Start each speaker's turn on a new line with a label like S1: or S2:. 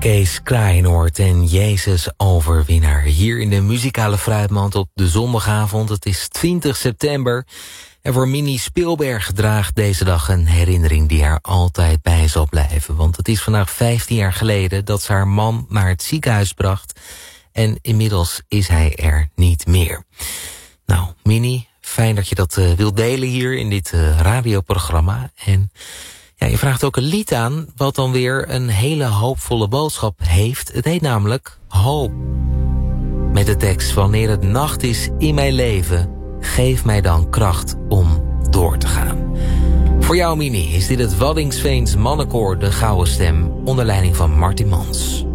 S1: Kees Kraaienoord en Jezus Overwinnaar. Hier in de muzikale fruitmand op de zondagavond. Het is 20 september. En voor Minnie Speelberg draagt deze dag een herinnering die haar altijd bij zal blijven. Want het is vandaag 15 jaar geleden dat ze haar man naar het ziekenhuis bracht. En inmiddels is hij er niet meer. Nou, Minnie, fijn dat je dat wilt delen hier in dit radioprogramma. En ja, je vraagt ook een lied aan wat dan weer een hele hoopvolle boodschap heeft. Het heet namelijk Hoop. Met de tekst: wanneer het nacht is in mijn leven, geef mij dan kracht om door te gaan. Voor jou, Minnie, is dit het Waddingsveens mannenkoor De Gouden Stem onder leiding van Martin Mans.